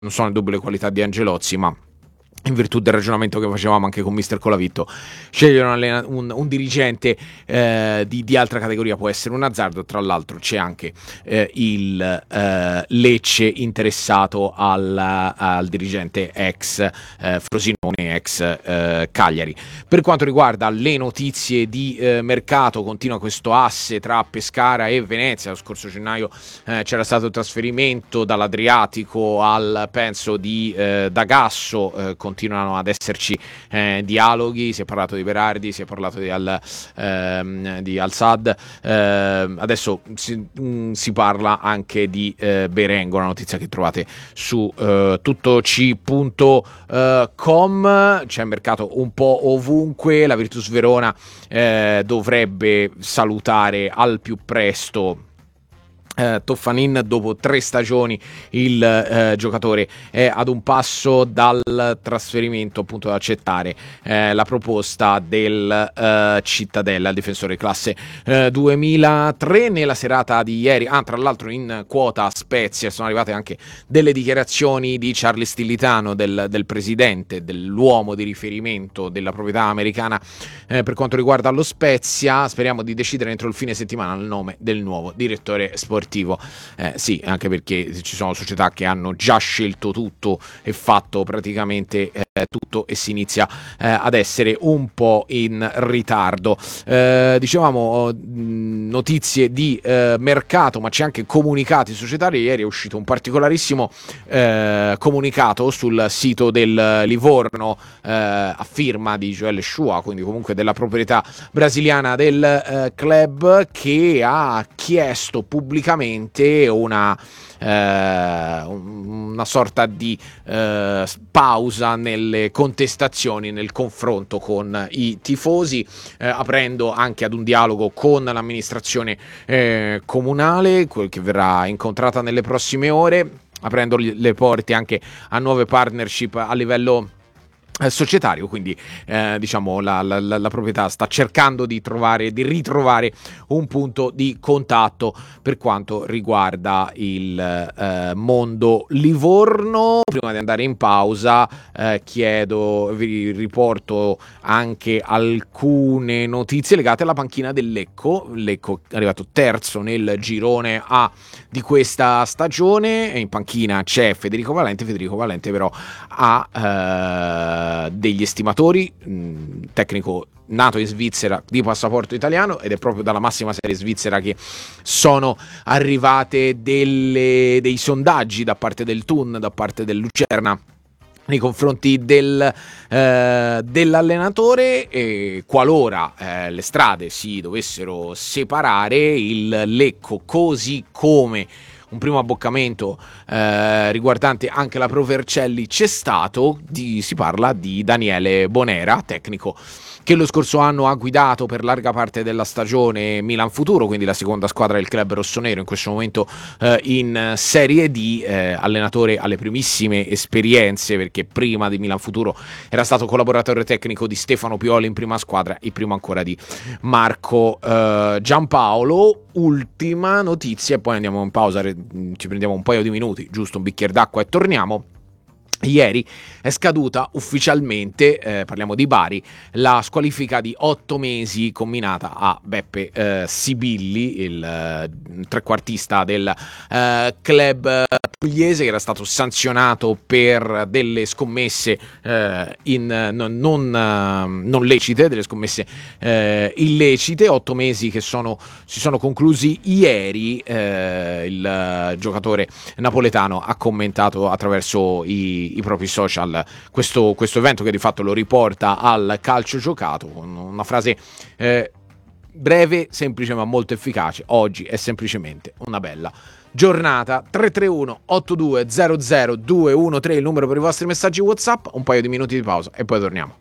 non sono in dubbio le qualità di Angelozzi, ma in virtù del ragionamento che facevamo anche con Mister Colavitto, scegliere un dirigente di altra categoria può essere un azzardo. Tra l'altro c'è anche il Lecce interessato al dirigente ex Frosinone, ex Cagliari. Per quanto riguarda le notizie di mercato, continua questo asse tra Pescara e Venezia. Lo scorso gennaio c'era stato il trasferimento dall'Adriatico al penso di D'Agasso, continuano ad esserci dialoghi, si è parlato di Berardi, si è parlato di Al-Sadd, adesso si parla anche di Berengo, una notizia che trovate su tuttoc.com. C'è mercato un po' ovunque, la Virtus Verona dovrebbe salutare al più presto Toffanin. Dopo 3 stagioni il giocatore è ad un passo dal trasferimento, appunto da accettare la proposta del Cittadella, il difensore classe 2003. Nella serata di ieri, tra l'altro in quota Spezia, sono arrivate anche delle dichiarazioni di Charlie Stillitano, del presidente, dell'uomo di riferimento della proprietà americana per quanto riguarda lo Spezia. Speriamo di decidere entro il fine settimana il nome del nuovo direttore sportivo. Sì, anche perché ci sono società che hanno già scelto tutto e fatto praticamente tutto, e si inizia ad essere un po' in ritardo. Dicevamo notizie di mercato, ma c'è anche comunicati societari. Ieri è uscito un particolarissimo comunicato sul sito del Livorno a firma di Joel Shua, quindi comunque della proprietà brasiliana del club, che ha chiesto pubblicamente una sorta di pausa nelle contestazioni, nel confronto con i tifosi, aprendo anche ad un dialogo con l'amministrazione comunale, quel che verrà incontrata nelle prossime ore, aprendo le porte anche a nuove partnership a livello societario. Quindi diciamo la proprietà sta cercando di ritrovare un punto di contatto per quanto riguarda il mondo Livorno. Prima di andare in pausa vi riporto anche alcune notizie legate alla panchina del Lecco. Lecco è arrivato terzo nel girone A di questa stagione, e in panchina c'è Federico Valente però ha degli estimatori, tecnico nato in Svizzera di passaporto italiano, ed è proprio dalla massima serie svizzera che sono arrivate dei sondaggi da parte del Thun, da parte del Lucerna nei confronti dell'allenatore, e qualora le strade si dovessero separare, il Lecco, così come un primo abboccamento riguardante anche la Pro Vercelli c'è stato, si parla di Daniele Bonera, tecnico che lo scorso anno ha guidato per larga parte della stagione Milan Futuro, quindi la seconda squadra del club rossonero, in questo momento in Serie D, allenatore alle primissime esperienze, perché prima di Milan Futuro era stato collaboratore tecnico di Stefano Pioli in prima squadra e prima ancora di Marco Giampaolo. Ultima notizia e poi andiamo in pausa, ci prendiamo un paio di minuti, giusto un bicchiere d'acqua e torniamo. Ieri è scaduta ufficialmente, parliamo di Bari, la squalifica di 8 mesi comminata a Beppe Sibilli, il trequartista del club pugliese, che era stato sanzionato per delle scommesse non lecite, delle scommesse illecite. 8 mesi che si sono conclusi ieri. Il giocatore napoletano ha commentato attraverso i propri social questo evento, che di fatto lo riporta al calcio giocato, con una frase breve, semplice ma molto efficace: oggi è semplicemente una bella giornata. 331 8200 213 il numero per i vostri messaggi WhatsApp. Un paio di minuti di pausa e poi torniamo.